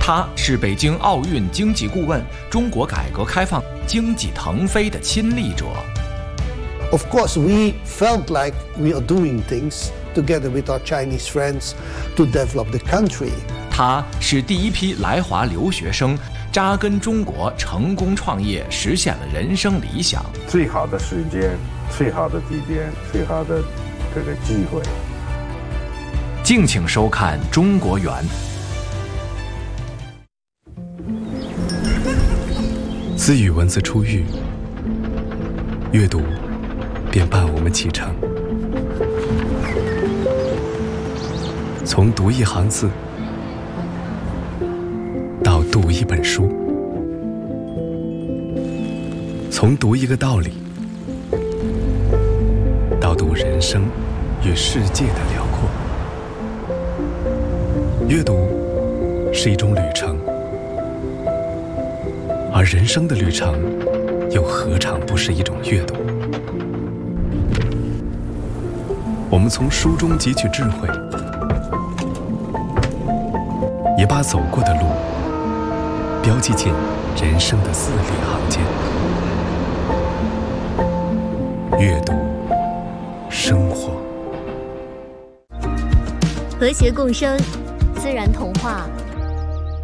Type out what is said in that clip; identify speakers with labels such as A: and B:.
A: 他是北京奥运经济顾问，中国改革开放经济腾飞的亲历者。
B: Of course, we felt like we are doing things together with our Chinese friends to develop the country.
A: 他是第一批来华留学生，扎根中国，成功创业，实现了人生理想。
C: 最好的时间，最好的地点，最好的这个机会。
A: 敬请收看《中国缘》。
D: 自与文字初遇，阅读便伴我们启程。从读一行字，到读一本书；从读一个道理，到读人生与世界的辽阔。阅读是一种旅程，而人生的旅程又何尝不是一种阅读？我们从书中汲取智慧，也把走过的路标记进人生的字里行间。阅读生活，
E: 和谐共生，自然童话。